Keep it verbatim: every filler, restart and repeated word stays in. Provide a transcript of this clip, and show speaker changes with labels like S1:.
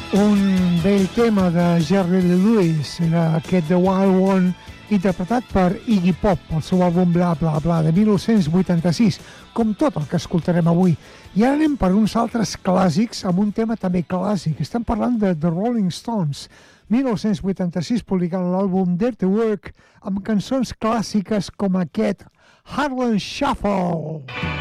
S1: Un vell tema de Jerry Lee Lewis, era aquest The Wild One, interpretat per Iggy Pop, el seu àlbum Bla Bla Bla, de dinou vuitanta-sis, com tot el que escoltarem avui. I ara anem per uns altres clàssics, amb un tema també clàssic. Estem parlant de The Rolling Stones, dinou vuitanta-sis, publicant l'àlbum Dirty Work, amb cançons clàssiques com aquest Harlem Shuffle.